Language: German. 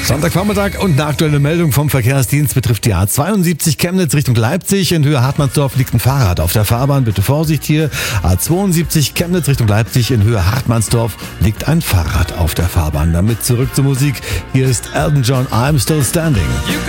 Sonntagvormittag und eine aktuelle Meldung vom Verkehrsdienst betrifft die A72 Chemnitz Richtung Leipzig. In Höhe Hartmannsdorf liegt ein Fahrrad auf der Fahrbahn. Bitte Vorsicht hier. A72 Chemnitz Richtung Leipzig. In Höhe Hartmannsdorf liegt ein Fahrrad auf der Fahrbahn. Damit zurück zur Musik. Hier ist Elton John, I'm Still Standing.